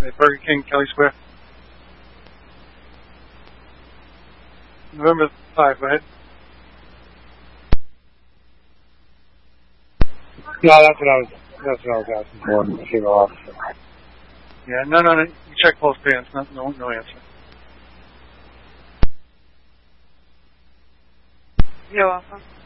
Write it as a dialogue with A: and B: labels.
A: at Burger King, Kelly Square. November 5, go ahead.
B: No, that's what I was asking for, the female officer.
A: Yeah, no. You check both bands, no answer.
C: You're welcome.